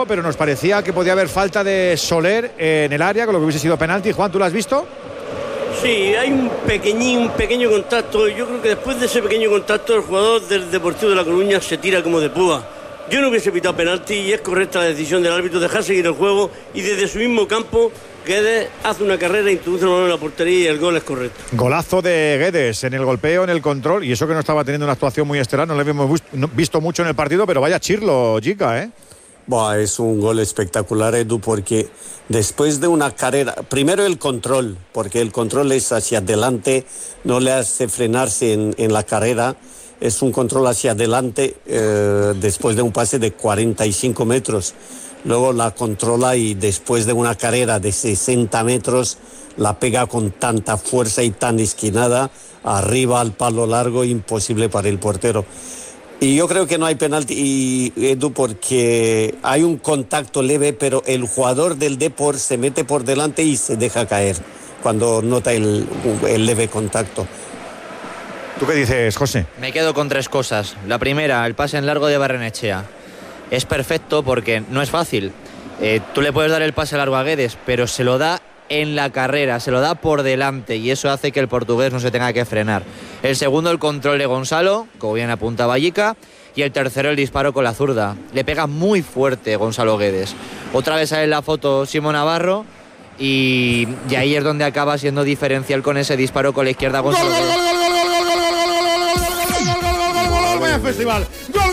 claro, pero nos parecía que podía haber falta de Soler en el área, con lo que hubiese sido penalti. Juan, ¿tú lo has visto? Sí, hay un pequeño contacto. Yo creo que después de ese pequeño contacto el jugador del Deportivo de La Coruña se tira como de púa. Yo no hubiese pitado penalti y es correcta la decisión del árbitro dejar seguir el juego y desde su mismo campo Guedes hace una carrera, introduce el balón en la portería y el gol es correcto. Golazo de Guedes en el golpeo, en el control, y eso que no estaba teniendo una actuación muy estelar, no le habíamos visto mucho en el partido, pero vaya chirlo, Jica, ¿eh? Buah, es un gol espectacular, Edu, porque después de una carrera, primero el control, porque el control es hacia adelante, no le hace frenarse en la carrera, es un control hacia adelante después de un pase de 45 metros. Luego la controla y después de una carrera de 60 metros la pega con tanta fuerza y tan esquinada arriba al palo largo, imposible para el portero. Y yo creo que no hay penalti, Edu, porque hay un contacto leve, pero el jugador del Depor se mete por delante y se deja caer cuando nota el leve contacto. ¿Tú qué dices, José? Me quedo con tres cosas. La primera, el pase en largo de Barrenechea. Es perfecto porque no es fácil. Tú le puedes dar el pase largo a Guedes, pero se lo da en la carrera, se lo da por delante y eso hace que el portugués no se tenga que frenar. El segundo, el control de Gonzalo, como bien apuntaba Jica, y el tercero, el disparo con la zurda. Le pega muy fuerte Gonzalo Guedes. Otra vez sale en la foto Simón Navarro y ahí es donde acaba siendo diferencial con ese disparo con la izquierda Gonzalo Guedes. Festival. Gol.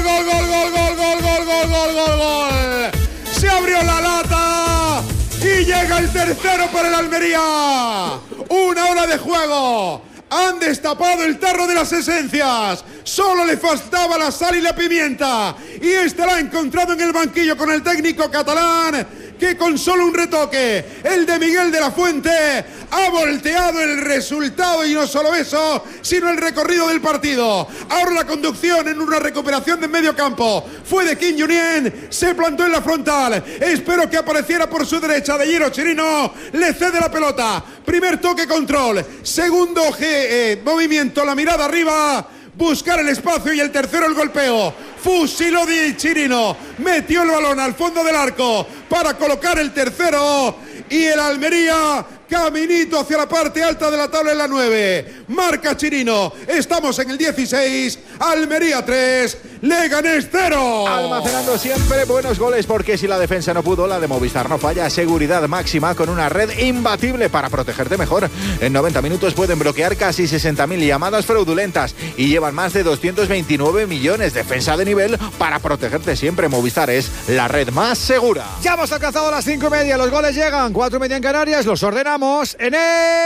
Se abrió la lata y llega el tercero para el Almería. Una hora de juego. Han destapado el tarro de las esencias. Solo le faltaba la sal y la pimienta. Y este la ha encontrado en el banquillo con el técnico catalán, que con solo un retoque, el de Miguel de la Fuente, ha volteado el resultado y no solo eso, sino el recorrido del partido. Ahora la conducción en una recuperación de medio campo fue de Kim Junien, se plantó en la frontal, espero que apareciera por su derecha de Giro Chirino, le cede la pelota, primer toque control, segundo movimiento, la mirada arriba, buscar el espacio y el tercero el golpeo. Fusiló Di Chirino, metió el balón al fondo del arco para colocar el tercero y el Almería caminito hacia la parte alta de la tabla en la 9. Marca Chirino, estamos en el 16, Almería 3, Leganés 0. Almacenando siempre buenos goles, porque si la defensa no pudo, la de Movistar no falla. Seguridad máxima con una red imbatible para protegerte mejor. En 90 minutos pueden bloquear casi 60.000 llamadas fraudulentas y llevan más de 229 millones. Defensa de nivel para protegerte siempre. Movistar es la red más segura. Ya hemos alcanzado las 5:30, los goles llegan, 4:30 en Canarias, los ordenamos en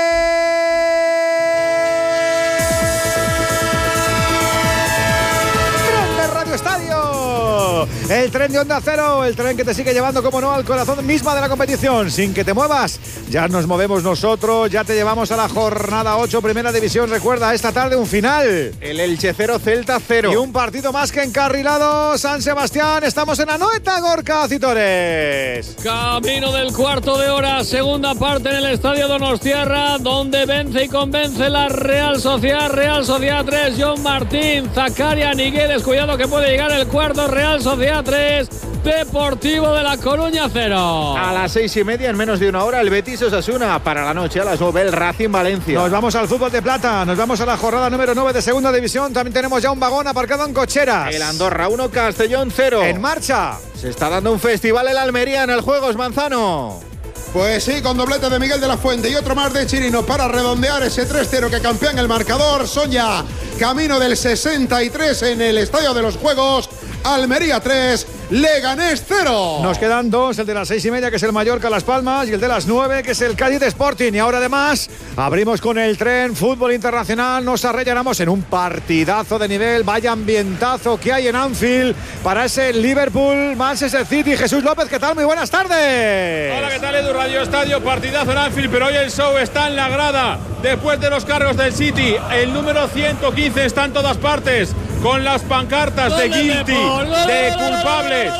Estadio, el tren de Onda Cero, el tren que te sigue llevando, como no, al corazón misma de la competición, sin que te muevas. Ya nos movemos nosotros, ya te llevamos a la jornada 8, Primera División. Recuerda, esta tarde un final, el Elche 0, Celta 0, y un partido más que encarrilado. San Sebastián, estamos en Anoeta, Gorka Citores. Camino del cuarto de hora, segunda parte en el Estadio Donostiarra, donde vence y convence la Real Sociedad 3, John Martín, Zakaria, Niguedes, cuidado que puede llegar el cuarto. Real Sociedad 3, Deportivo de La Coruña 0. A las 6:30, en menos de una hora, el Betis Osasuna. Para la noche, a las 9, el Racing Valencia. Nos vamos al fútbol de plata, nos vamos a la jornada número 9 de Segunda División. También tenemos ya un vagón aparcado en Cocheras. El Andorra 1, Castellón 0. En marcha, se está dando un festival en Almería en el Juegos Manzano. Pues sí, con doblete de Miguel de la Fuente y otro más de Chirino para redondear ese 3-0 que campea en el marcador. Son ya camino del 63 en el Estadio de los Juegos. Almería 3, Leganés 0. Nos quedan dos, el de las 6:30, que es el Mallorca Las Palmas, y el de las 9, que es el Cádiz Sporting. Y ahora además abrimos con el tren fútbol internacional, nos arrellanamos en un partidazo de nivel. Vaya ambientazo que hay en Anfield para ese Liverpool Manchester City. Jesús López, ¿qué tal? Muy buenas tardes. Hola, ¿qué tal, Edu? Radio Estadio, partidazo en Anfield, pero hoy el show está en la grada. Después de los cargos del City, el número 115 está en todas partes, con las pancartas de guilty, de culpables.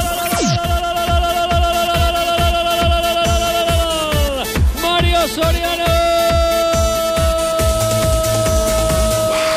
Mario Soriano.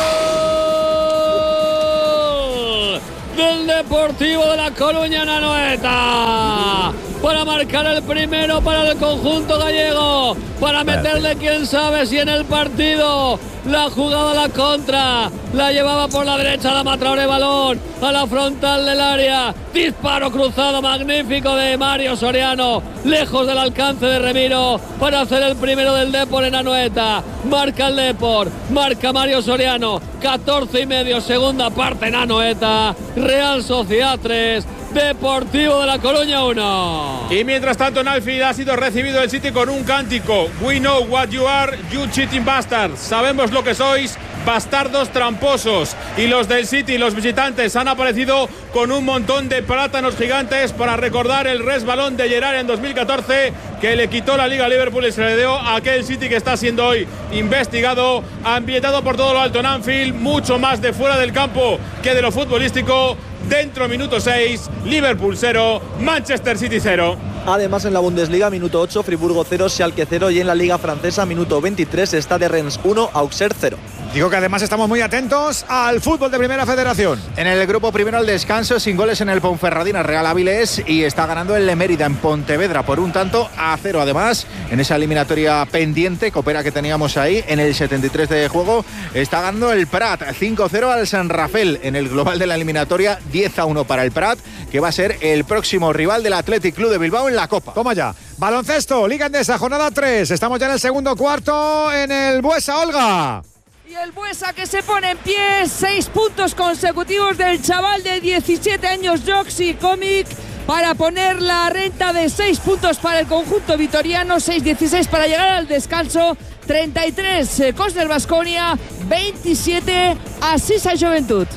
Del Deportivo de La Coruña en Anoeta. Anoeta para marcar el primero para el conjunto gallego, para meterle quién sabe si en el partido. La jugada a la contra, la llevaba por la derecha la Traoré, balón a la frontal del área, disparo cruzado magnífico de Mario Soriano, lejos del alcance de Remiro para hacer el primero del Depor en Anoeta. Marca el Depor, marca Mario Soriano, 14:30, segunda parte en Anoeta. Real Sociedad 3, Deportivo de La Coruña 1. Y mientras tanto en Anfield ha sido recibido el City con un cántico: We know what you are, you cheating bastards. Sabemos lo que sois, bastardos tramposos. Y los del City, los visitantes, han aparecido con un montón de plátanos gigantes para recordar el resbalón de Gerrard en 2014, que le quitó la Liga a Liverpool y se le dio a aquel City que está siendo hoy investigado, ambientado por todo lo alto en Anfield, mucho más de fuera del campo que de lo futbolístico. Dentro, minuto 6, Liverpool 0, Manchester City 0. Además, en la Bundesliga, minuto 8, Friburgo 0, Schalke 0. Y en la Liga Francesa, minuto 23, Stade Reims 1, Auxerre 0. Digo que además estamos muy atentos al fútbol de Primera Federación. En el grupo primero, al descanso, sin goles en el Ponferradina, Real Avilés, y está ganando el Mérida en Pontevedra por 1-0. Además, en esa eliminatoria pendiente, Copera, que teníamos ahí, en el 73 de juego, está ganando el Prat 5-0 al San Rafael. En el global de la eliminatoria, 10-1 para el Prat, que va a ser el próximo rival del Athletic Club de Bilbao en la Copa. Toma ya. Baloncesto, Liga Endesa, jornada 3. Estamos ya en el segundo cuarto en el Buesa, Olga. Y el Buesa que se pone en pie, 6 puntos consecutivos del chaval de 17 años, Joxy Comic, para poner la renta de 6 puntos para el conjunto vitoriano, 6-16 para llegar al descanso, 33 Cosner Baskonia, 27 Asisa Juventud.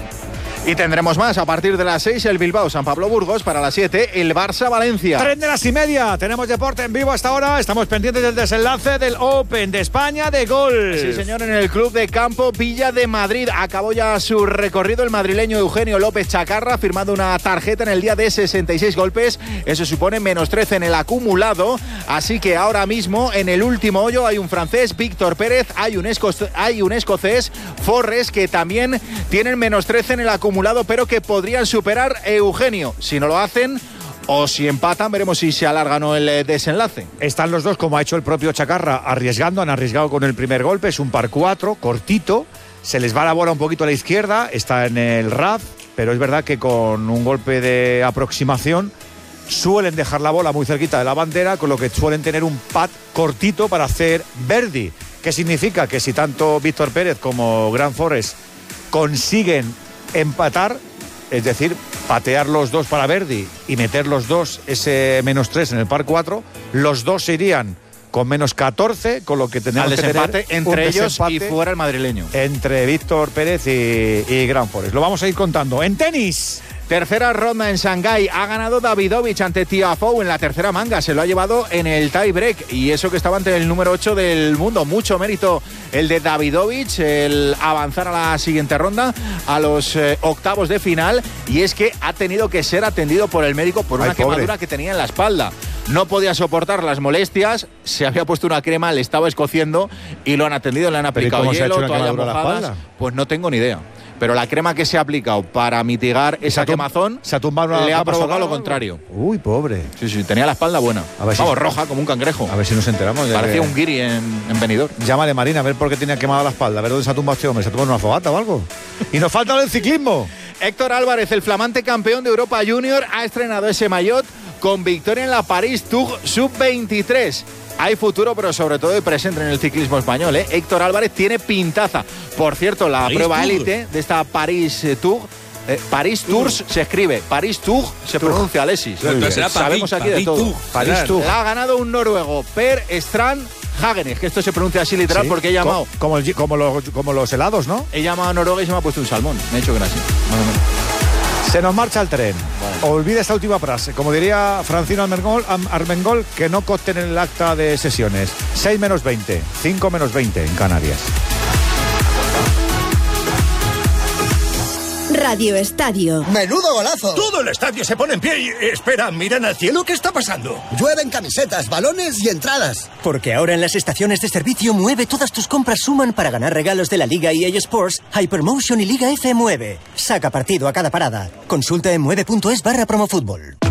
Y tendremos más a partir de las 6, el Bilbao San Pablo Burgos, para las 7 el Barça Valencia. 3:30, tenemos deporte en vivo hasta ahora, estamos pendientes del desenlace del Open de España de golf. Sí, señor, en el Club de Campo Villa de Madrid acabó ya su recorrido el madrileño Eugenio López Chacarra, firmando una tarjeta en el día de 66 golpes, eso supone -13 en el acumulado, así que ahora mismo en el último hoyo hay un francés, Víctor Pérez, hay un escocés, Forres, que también tienen -13 en el acumulado, pero que podrían superar Eugenio. Si no lo hacen o si empatan, veremos si se alarga o no el desenlace. Están los dos, como ha hecho el propio Chacarra, arriesgando. Han arriesgado con el primer golpe, es un par 4, cortito. Se les va la bola un poquito a la izquierda, está en el RAF, pero es verdad que con un golpe de aproximación suelen dejar la bola muy cerquita de la bandera, con lo que suelen tener un pad cortito para hacer birdie. ¿Qué significa? Que si tanto Víctor Pérez como Grant Forrest consiguen empatar, es decir, patear los dos para birdie y meter los dos ese -3 en el par 4, los dos se irían con -14, con lo que tendrán que tener entre ellos y fuera el madrileño. Entre Víctor Pérez y Grant Forrest. Lo vamos a ir contando. En tenis. Tercera ronda en Shanghái, ha ganado Davidovich ante Tiafoe en la tercera manga, se lo ha llevado en el tie break, y eso que estaba ante el número 8 del mundo. Mucho mérito el de Davidovich, el avanzar a la siguiente ronda, a los octavos de final, y es que ha tenido que ser atendido por el médico por una quemadura que tenía en la espalda. No podía soportar las molestias, se había puesto una crema, le estaba escociendo y lo han atendido, le han aplicado hielo, toallas mojadas. Pues no tengo ni idea. Pero la crema que se ha aplicado para mitigar esa quemazón se ha tumbado, le ha provocado lo contrario. Uy, pobre. Sí, tenía la espalda buena. Vamos, roja como un cangrejo. A ver si nos enteramos. Parecía un guiri en Benidorm. Llámale, Marina, a ver por qué tenía quemada la espalda. A ver dónde se ha tumbado este hombre. ¿Se ha tumbado en una fogata o algo? Y nos falta el ciclismo. Héctor Álvarez, el flamante campeón de Europa Junior, ha estrenado ese maillot con victoria en la París-Tours Sub-23. Hay futuro, pero sobre todo hay presente en el ciclismo español, ¿eh? Héctor Álvarez tiene pintaza. Por cierto, la prueba élite de esta París-Tours, París-Tours se escribe, París-Tours se pronuncia, Alexis. Sabemos aquí de todo. París-Tours. La ha ganado un noruego, Per Strand Hagenes, que esto se pronuncia así literal, porque he llamado... Como los helados, ¿no? He llamado a Noruega y se me ha puesto un salmón. Me he hecho gracia, más o menos. Se nos marcha el tren. Vale. Olvida esta última frase. Como diría Francino Armengol, que no conten en el acta de sesiones. 6-20, 5-20 en Canarias. Radio Estadio. ¡Menudo golazo! Todo el estadio se pone en pie y... Espera, ¿miran al cielo? ¿Qué está pasando? Llueven camisetas, balones y entradas. Porque ahora en las estaciones de servicio Mueve todas tus compras suman para ganar regalos de la Liga EA Sports, Hypermotion y Liga F Mueve. Saca partido a cada parada. Consulta en mueve.es/promofútbol.